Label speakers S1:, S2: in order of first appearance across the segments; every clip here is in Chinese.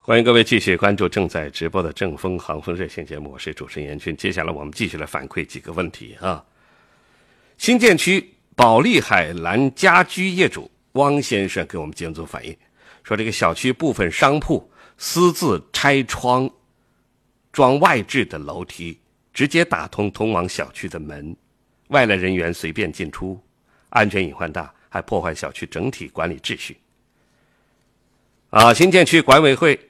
S1: 欢迎各位继续关注正在直播的正风航风热线节目，我是主持人严军。接下来我们继续来反馈几个问题啊。新建区保利海蓝家居业主汪先生给我们节目组反映说，这个小区部分商铺私自拆窗装外置的楼梯，直接打通通往小区的门，外来人员随便进出，安全隐患大，还破坏小区整体管理秩序。新建区管委会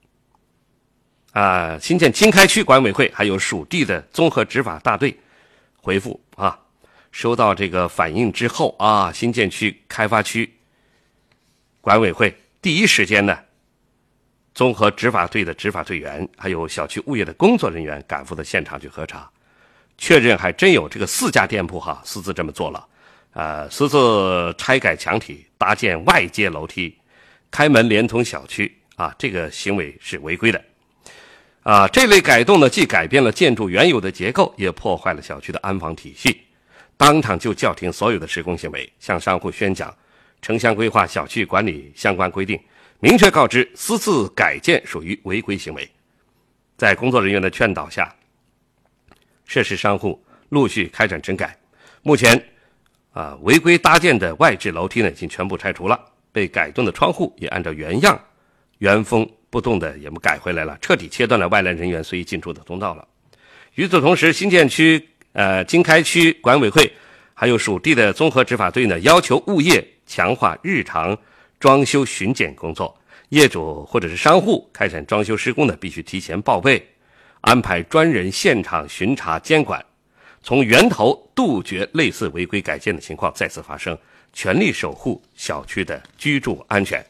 S1: 新建经开区管委会还有属地的综合执法大队回复收到这个反映之后新建区开发区管委会第一时间呢，综合执法队的执法队员还有小区物业的工作人员赶赴到现场去核查，确认还真有这个4家店铺私自这么做了，私自拆改墙体，搭建外接楼梯，开门连通小区这个行为是违规的。这类改动呢，既改变了建筑原有的结构，也破坏了小区的安防体系。当场就叫停所有的施工行为，向商户宣讲城乡规划小区管理相关规定，明确告知私自改建属于违规行为。在工作人员的劝导下，涉事商户陆续开展整改。目前违规搭建的外置楼梯呢，已经全部拆除了，被改动的窗户也按照原样原封不动的也改回来了，彻底切断了外来人员随意进出的通道了。与此同时，新建区经开区管委会还有属地的综合执法队呢，要求物业强化日常装修巡检工作，业主或者是商户开展装修施工呢，必须提前报备，安排专人现场巡查监管，从源头杜绝类似违规改建的情况再次发生，全力守护小区的居住安全。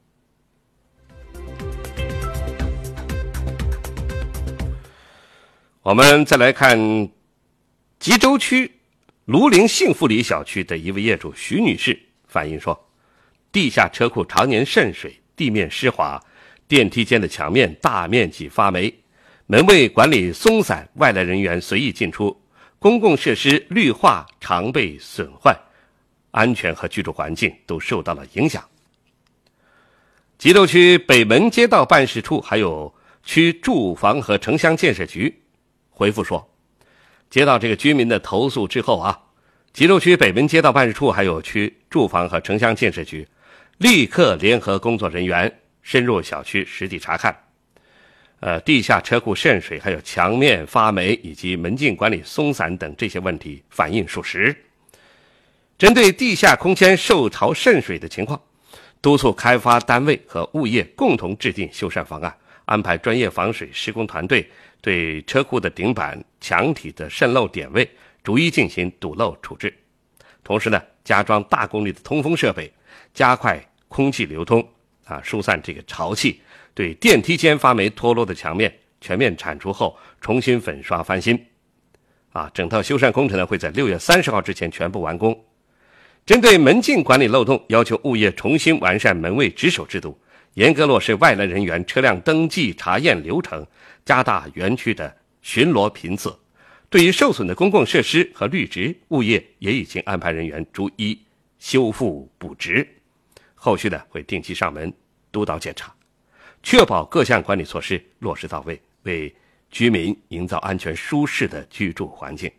S1: 我们再来看吉州区庐陵幸福里小区的一位业主徐女士反映说，地下车库常年渗水，地面湿滑，电梯间的墙面大面积发霉，门卫管理松散，外来人员随意进出，公共设施绿化常被损坏，安全和居住环境都受到了影响。吉州区北门街道办事处还有区住房和城乡建设局回复说，接到这个居民的投诉之后吉州区北门街道办事处还有区住房和城乡建设局立刻联合工作人员深入小区实地查看，地下车库渗水，还有墙面发霉以及门禁管理松散等这些问题反映属实。针对地下空间受潮渗水的情况，督促开发单位和物业共同制定修缮方案，安排专业防水施工团队对车库的顶板、墙体的渗漏点位逐一进行堵漏处置。同时呢，加装大功率的通风设备，加快空气流通疏散这个潮气，对电梯间发霉脱落的墙面全面铲除后重新粉刷翻新。整套修缮工程呢会在6月30号之前全部完工。针对门禁管理漏洞，要求物业重新完善门卫值守制度，严格落实外来人员车辆登记查验流程，加大园区的巡逻频次。对于受损的公共设施和绿植，物业也已经安排人员逐一修复补植，后续呢会定期上门督导检查，确保各项管理措施落实到位，为居民营造安全舒适的居住环境。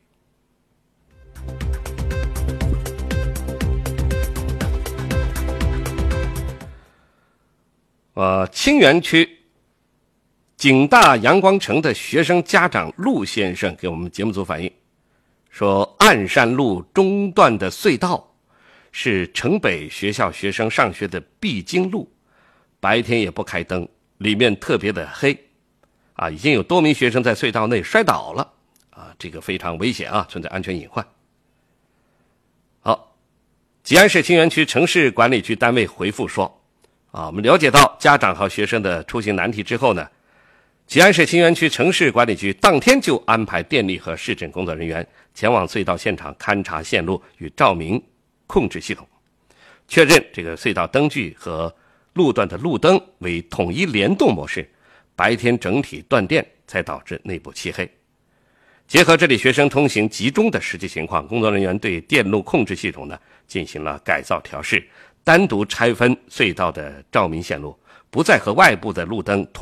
S1: 清源区景大阳光城的学生家长陆先生给我们节目组反映说，岸山路中段的隧道是城北学校学生上学的必经路，白天也不开灯，里面特别的黑已经有多名学生在隧道内摔倒了这个非常危险存在安全隐患。好，吉安市清源区城市管理局单位回复说我们了解到家长和学生的出行难题之后呢，吉安市清源区城市管理局当天就安排电力和市政工作人员前往隧道现场勘察线路与照明控制系统，确认这个隧道灯具和路段的路灯为统一联动模式，白天整体断电才导致内部漆黑。结合这里学生通行集中的实际情况，工作人员对电路控制系统呢进行了改造调试，单独拆分隧道的照明线路，不再和外部的路灯